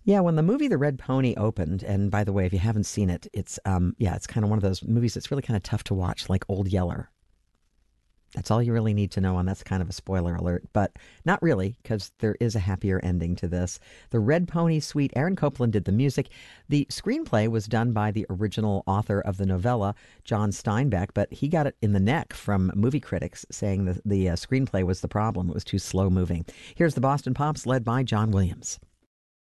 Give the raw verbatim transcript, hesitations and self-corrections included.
Yeah, when the movie The Red Pony opened, and by the way, if you haven't seen it, it's um yeah, it's kind of one of those movies that's really kind of tough to watch, like Old Yeller. That's all you really need to know, and that's kind of a spoiler alert, but not really, because there is a happier ending to this. The Red Pony Suite, Aaron Copland did the music. The screenplay was done by the original author of the novella, John Steinbeck, but he got it in the neck from movie critics saying that the uh, screenplay was the problem. It was too slow moving. Here's the Boston Pops, led by John Williams.